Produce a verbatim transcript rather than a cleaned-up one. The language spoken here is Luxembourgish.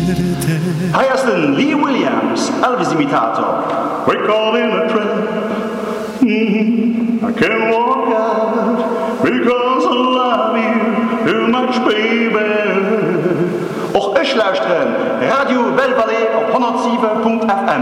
Hi is den Lee Williams, Elvis-imitator. We call in a trap. Mm-hmm. I can't walk out because I love you too much, baby. Och euch luisteren, Radio Belle Vallée op honderdzeven punt f m.